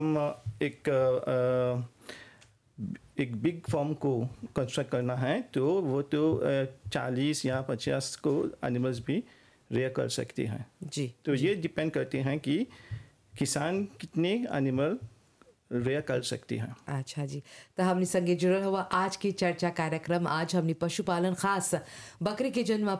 हम एक big form को कंस्ट्रक्ट करना है तो वो तो 40 या 50 को एनिमल्स भी रेयर कर सकते हैं। जी तो जी। ये डिपेंड करते हैं कि किसान कितने एनिमल रेयर कर सकते हैं। अच्छा जी। तो हमने संगे जुड़ल हुआ आज की चर्चा कार्यक्रम। आज हमने पशुपालन खास बकरी के जन्म